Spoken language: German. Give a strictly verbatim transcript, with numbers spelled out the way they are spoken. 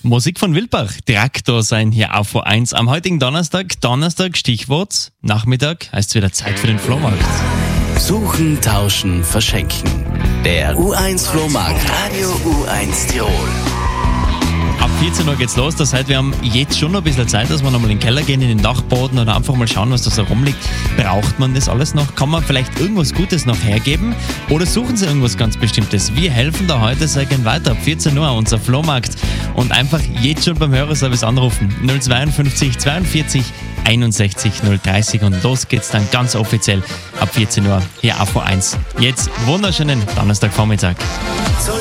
Musik von Wildbach, Traktor sein hier auf V eins am heutigen Donnerstag. Donnerstag, Stichwort, Nachmittag, heißt es wieder Zeit für den Flohmarkt. Suchen, tauschen, verschenken. Der U eins Flohmarkt. Radio U eins Tirol. Ab vierzehn Uhr geht's los, das heißt, wir haben jetzt schon noch ein bisschen Zeit, dass wir nochmal in den Keller gehen, in den Dachboden oder einfach mal schauen, was da so rumliegt. Braucht man das alles noch? Kann man vielleicht irgendwas Gutes noch hergeben? Oder suchen Sie irgendwas ganz Bestimmtes? Wir helfen da heute sehr gern weiter. Ab vierzehn Uhr unser Flohmarkt. Und einfach jetzt schon beim Hörerservice anrufen. null zweiundfünfzig zweiundvierzig einundsechzig null dreißig und los geht's dann ganz offiziell ab vierzehn Uhr hier auf V eins. Jetzt wunderschönen Donnerstagvormittag.